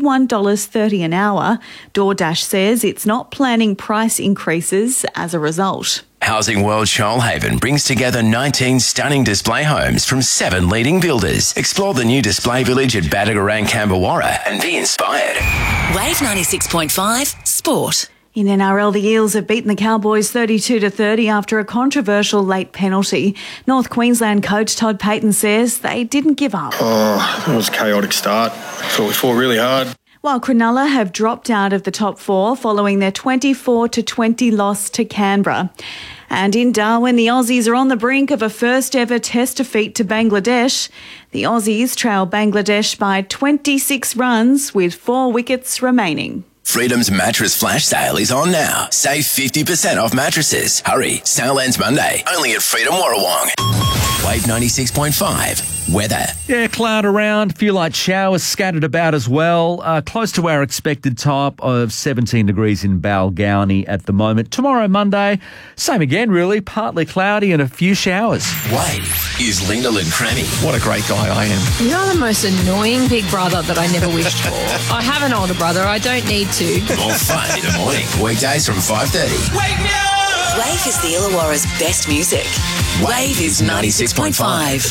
$21.30 an hour. DoorDash says it's not planning price increases as a result. Housing World Shoalhaven brings together 19 stunning display homes from 7 leading builders. Explore the new display village at Badagarang, Camberwarra and be inspired. Wave 96.5 Sport. In NRL, the Eels have beaten the Cowboys 32-30 after a controversial late penalty. North Queensland coach Todd Payten says they didn't give up. It was a chaotic start. So we fought really hard. While Cronulla have dropped out of the top 4 following their 24-20 loss to Canberra. And in Darwin, the Aussies are on the brink of a first ever test defeat to Bangladesh. The Aussies trail Bangladesh by 26 runs with 4 wickets remaining. Freedom's mattress flash sale is on now. Save 50% off mattresses. Hurry, sale ends Monday. Only at Freedom Warrawong. Wave 96.5 weather. Yeah, cloud around. Few light showers scattered about as well. Close to our expected top of 17 degrees in Balgownie at the moment. Tomorrow, Monday, same again really. Partly cloudy and a few showers. Wave is Lyndall and Crammy. What a great guy I am. You're the most annoying big brother that I never wished for. I have an older brother. I don't need to. More fun in the morning. Weekdays from 5:30. Wave is the Illawarra's best music. Wave is 96.5.